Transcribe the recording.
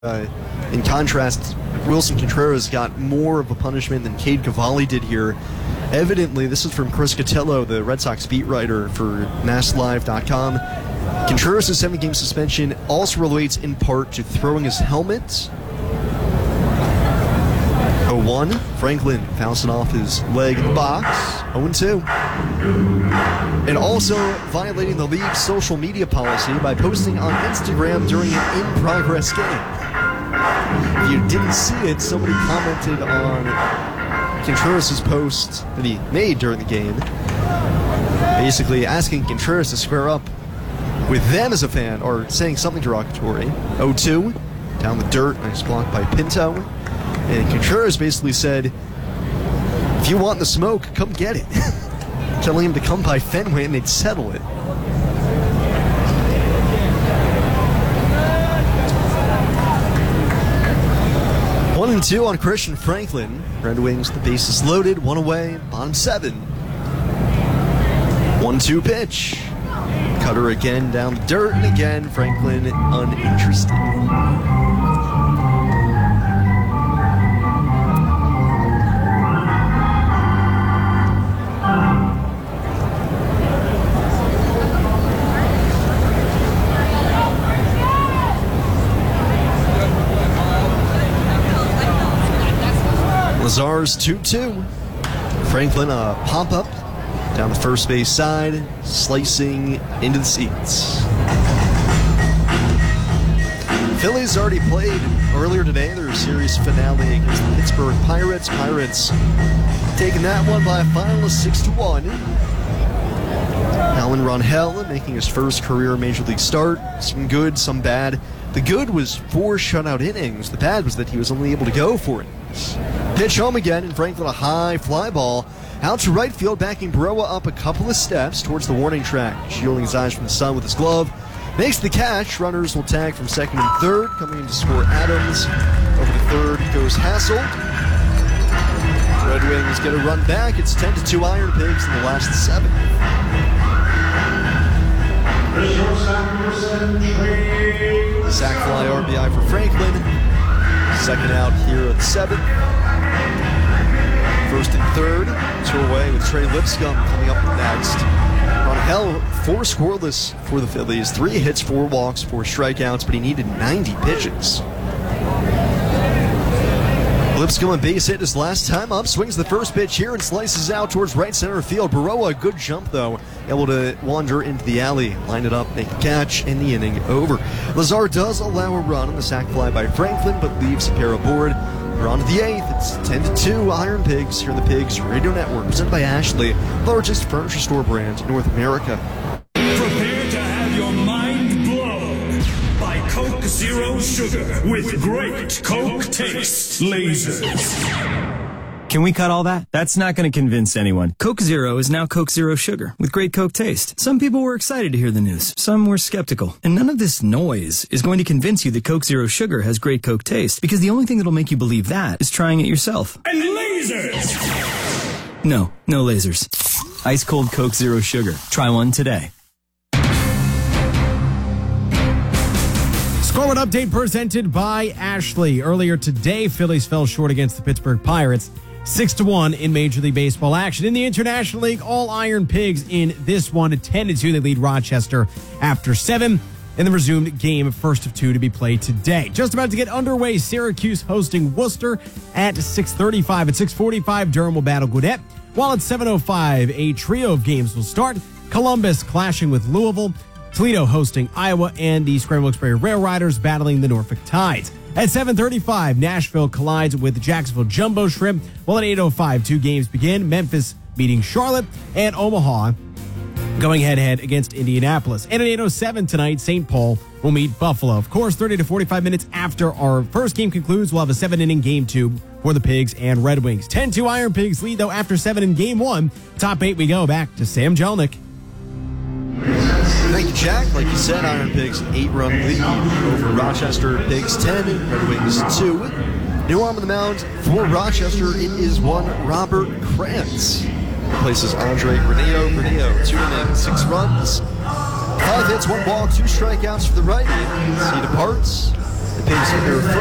In contrast, Wilson Contreras got more of a punishment than Cade Cavalli did here. Evidently, this is from Chris Cotillo, the Red Sox beat writer for MassLive.com. Contreras' 7-game suspension also relates in part to throwing his helmet. 0-1. Franklin bouncing off his leg in the box. 0-2. And also violating the league's social media policy by posting on Instagram during an in-progress game. If you didn't see it, somebody commented on Contreras' post that he made during the game, basically asking Contreras to square up with them as a fan, or saying something derogatory. 0-2, down the dirt, nice block by Pinto. And Contreras basically said, if you want the smoke, come get it. Telling him to come by Fenway and they'd settle it. One and 2 on Christian Franklin. Red Wings, the bases loaded, one away, bottom 7. 1-2 pitch. Cutter again down the dirt, and again Franklin uninterested. Lazar's 2-2. Franklin a pop-up down the first base side, slicing into the seats. Phillies already played earlier today their series finale against the Pittsburgh Pirates. Pirates taking that one by a final of 6-1. Alan Ronhell making his first career Major League start. Some good, some bad. The good was 4 shutout innings. The bad was that he was only able to go 4 innings. Pitch home again, and Franklin a high fly ball out to right field, backing Baroa up a couple of steps towards the warning track, shielding his eyes from the sun with his glove. Makes the catch. Runners will tag from second and third. Coming in to score Adams. Over to third goes Hassel. Red Wings get a run back. It's 10-2 Iron Pigs in the last 7. Sac fly RBI for Franklin. Second out here at 7. First and third, 2 away with Trey Lipscomb coming up next. Ronhell 4 scoreless for the Phillies, 3 hits, 4 walks, 4 strikeouts, but he needed 90 pitches. Lipscomb a base hit his last time up, swings the first pitch here and slices out towards right center field. Baroa, a good jump though, able to wander into the alley, line it up, make a catch, and the inning over. Lazar does allow a run on the sac fly by Franklin, but leaves a pair aboard. We're on to the 8th. It's 10-2 Iron Pigs here on the Pigs Radio Network, presented by Ashley, largest furniture store brand in North America. Prepare to have your mind blown by Coke Zero Sugar with great Coke taste lasers. Can we cut all that? That's not going to convince anyone. Coke Zero is now Coke Zero Sugar with great Coke taste. Some people were excited to hear the news. Some were skeptical. And none of this noise is going to convince you that Coke Zero Sugar has great Coke taste, because the only thing that'll make you believe that is trying it yourself. And lasers! No lasers. Ice cold Coke Zero Sugar. Try one today. Scoreboard update presented by Ashley. Earlier today, Phillies fell short against the Pittsburgh Pirates. 6-1 in Major League Baseball action. In the International League, all Iron Pigs in this one. 10-2, they lead Rochester after 7. In the resumed game, first of 2 to be played today. Just about to get underway, Syracuse hosting Worcester at 6:35. At 6:45, Durham will battle Gwinnett. While at 7:05, a trio of games will start. Columbus clashing with Louisville. Toledo hosting Iowa, and the Scramble Express Rail Riders battling the Norfolk Tides. At 7:35, Nashville collides with the Jacksonville Jumbo Shrimp, while at 8:05, 2 games begin. Memphis meeting Charlotte, and Omaha going head-to-head against Indianapolis. And at 8:07 tonight, St. Paul will meet Buffalo. Of course, 30 to 45 minutes after our first game concludes, we'll have a 7-inning game 2 for the Pigs and Red Wings. 10-2 Iron Pigs lead, though, after 7 in game 1. Top 8 we go. Back to Sam Jelnick. Thank you, Jack. Like you said, Iron Pigs 8-run lead over Rochester. Pigs 10, Red Wings 2. New arm on the mound for Rochester. It is one Robert Krantz. Replaces Andre Granillo. Granillo, 2 innings, 6 runs, 5 hits, 1 walk, 2 strikeouts for the righty. He departs. The Pigs hit their